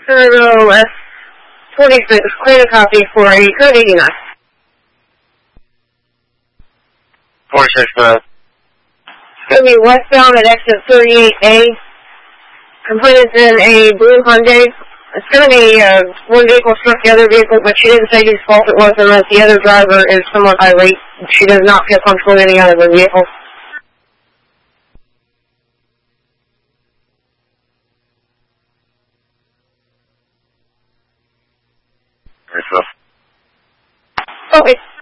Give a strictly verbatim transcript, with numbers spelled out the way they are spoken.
Turbo S twenty-six, clear a copy for a code eighty-nine. forty-six, go ahead. It's going to be westbound at exit thirty-eight A. Complainant's in a blue Hyundai. It's going to be uh, one vehicle struck the other vehicle, but she didn't say whose fault it was unless the other driver is somewhat irate. She does not feel comfortable getting out of the vehicle. Yourself. Okay.